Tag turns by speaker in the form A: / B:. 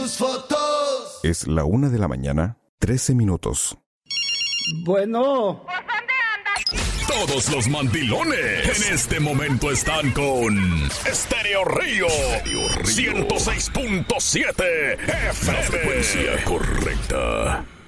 A: tus fotos.
B: Es la 1:13 a.m.
C: Bueno.
D: Todos los mandilones en este momento están con Estéreo Río 106.7 FM. La frecuencia correcta.